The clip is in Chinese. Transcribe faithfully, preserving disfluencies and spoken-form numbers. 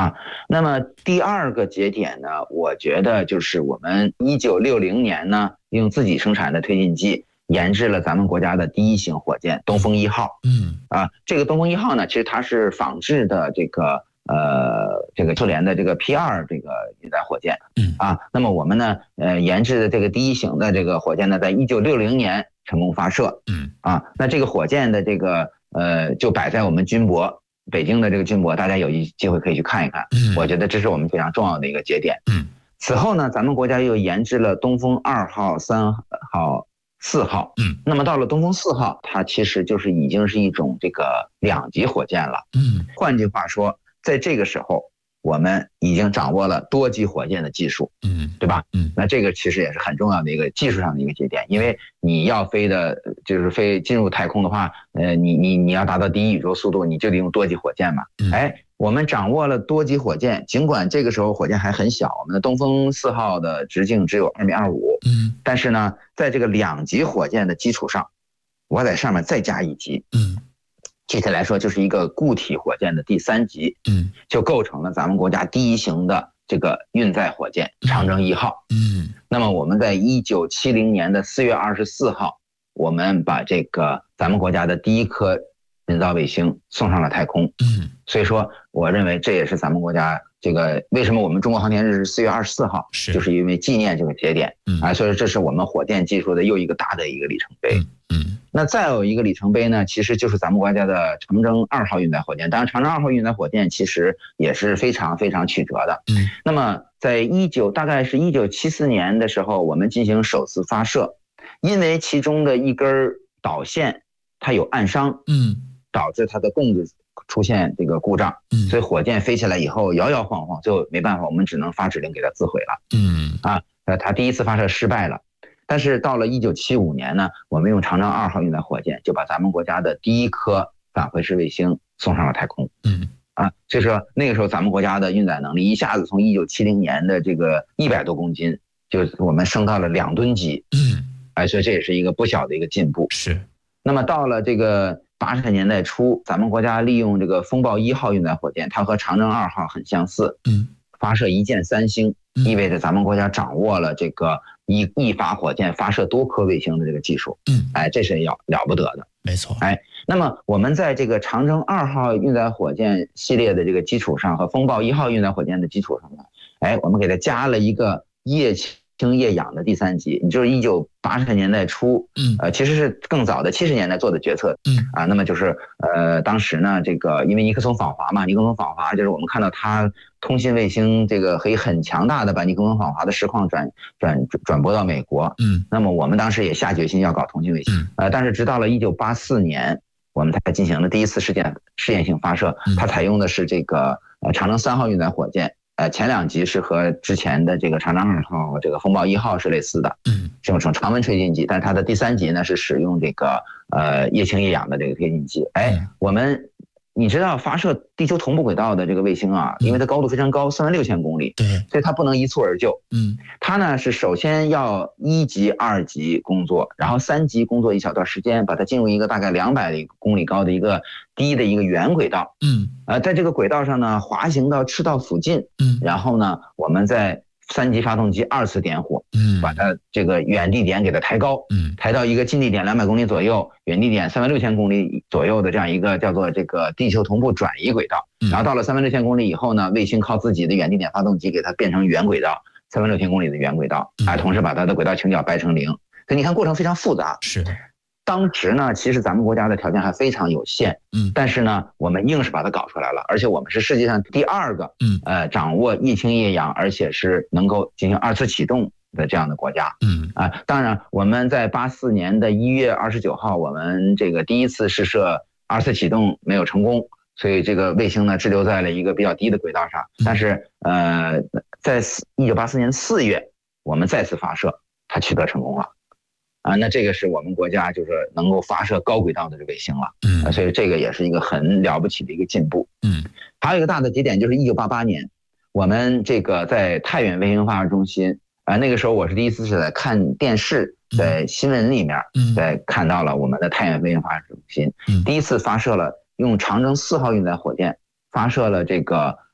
啊。那么第二个节点呢，我觉得就是我们一九六零年呢，用自己生产的推进剂研制了咱们国家的第一型火箭东风一号。 嗯啊，这个东风一号呢，其实它是仿制的这个呃这个苏联的这个 P 二 这个运载火箭。 嗯啊，那么我们呢呃研制的这个第一型的这个火箭呢，在一九六零年成功发射。 嗯啊，那这个火箭的这个呃就摆在我们军博北京的这个军博，大家有一机会可以去看一看。 嗯我觉得这是我们非常重要的一个节点。 嗯此后呢，咱们国家又研制了东风二号、三号、四号。 嗯那么到了东风四号，它其实就是已经是一种这个两级火箭了。 嗯换句话说，在这个时候，我们已经掌握了多级火箭的技术， 嗯对吧？ 嗯那这个其实也是很重要的一个技术上的一个节点，因为你要飞的，就是飞进入太空的话，呃，你你你要达到第一宇宙速度，你就得用多级火箭嘛。 嗯哎，我们掌握了多级火箭，尽管这个时候火箭还很小，我们的东风四号的直径只有二米二五， 嗯但是呢，在这个两级火箭的基础上，我在上面再加一级， 嗯具体来说就是一个固体火箭的第三级， 嗯就构成了咱们国家第一型的这个运载火箭长征一号。 嗯那么我们在一九七零年的四月二十四号，我们把这个咱们国家的第一颗人造卫星送上了太空。 嗯所以说，我认为这也是咱们国家这个为什么我们中国航天日是四月二十四号， 是就是因为纪念这个节点。 嗯啊，所以说这是我们火箭技术的又一个大的一个里程碑。 嗯嗯那再有一个里程碑呢，其实就是咱们国家的长征二号运载火箭。当然，长征二号运载火箭其实也是非常非常曲折的。 嗯那么，在一九大概是一九七四年的时候，我们进行首次发射，因为其中的一根导线它有暗伤， 嗯导致它的供子出现这个故障， 嗯所以火箭飞起来以后摇摇晃晃，最后没办法，我们只能发指令给它自毁了。 嗯啊，呃，它第一次发射失败了。但是到了一九七五年呢，我们用长征二号运载火箭就把咱们国家的第一颗返回式卫星送上了太空。 嗯啊，所以说那个时候咱们国家的运载能力一下子从一九七零年的这个一百多公斤，就我们升到了两吨级。 嗯， 哎，所以这也是一个不小的一个进步。 是。 那么到了这个八十年代初，咱们国家利用这个风暴一号运载火箭，它和长征二号很相似。 嗯， 发射一箭三星，意味着咱们国家掌握了这个一一发火箭发射多颗卫星的这个技术。 嗯， 哎，这是要了不得的。 没错。 哎，那么我们在这个长征二号运载火箭系列的这个基础上，和风暴一号运载火箭的基础上呢，哎，我们给它加了一个液氢液氧的第三级，也就是一九八十年代初， 嗯呃，其实是更早的七十年代做的决策。 嗯啊，那么就是呃，当时呢，这个因为尼克松访华嘛，尼克松访华就是我们看到他通信卫星这个可以很强大的把尼克松访华的实况转转转播到美国。 嗯那么我们当时也下决心要搞通信卫星。 嗯呃，但是直到了一九八四年，我们才进行了第一次试验试验性发射， 嗯它采用的是这个呃长征三号运载火箭。呃，前两级是和之前的这个长征二号、这个风暴一号是类似的， 嗯这种常温推进剂，但是它的第三级呢是使用这个呃液氢液氧的这个推进剂。哎嗯， 我们你知道发射地球同步轨道的这个卫星啊，因为它高度非常高，三万六千公里， 对。 所以它不能一蹴而就。 嗯它呢是首先要一级、二级工作，然后三级工作一小段时间，把它进入一个大概两百公里高的一个低的一个圆轨道。 嗯呃，在这个轨道上呢，滑行到赤道附近， 嗯然后呢，我们再三级发动机二次点火， 嗯把它这个远地点给它抬高， 嗯抬到一个近地点两百公里左右，远地点三万六千公里左右的这样一个叫做这个地球同步转移轨道。 嗯然后到了三万六千公里以后呢，卫星靠自己的远地点发动机给它变成圆轨道，三万六千公里的圆轨道， 嗯啊，同时把它的轨道倾角掰成零。所以你看过程非常复杂。 是的。 当时呢，其实咱们国家的条件还非常有限， 嗯但是呢，我们硬是把它搞出来了，而且我们是世界上第二个， 嗯呃，掌握液氢液氧，而且是能够进行二次启动的这样的国家。 嗯啊，当然，我们在八四年的一月二十九号，我们这个第一次试射二次启动没有成功，所以这个卫星呢滞留在了一个比较低的轨道上。但是，呃，在一九八四年四月，我们再次发射，它取得成功了。啊，那这个是我们国家就是能够发射高轨道的这卫星了。 嗯啊，所以这个也是一个很了不起的一个进步。 嗯还有一个大的节点就是一九八八年，我们这个在太原卫星发射中心。啊，那个时候我是第一次是在看电视，在新闻里面， 嗯在看到了我们的太原卫星发射中心， 嗯第一次发射了用长征四号运载火箭发射了这个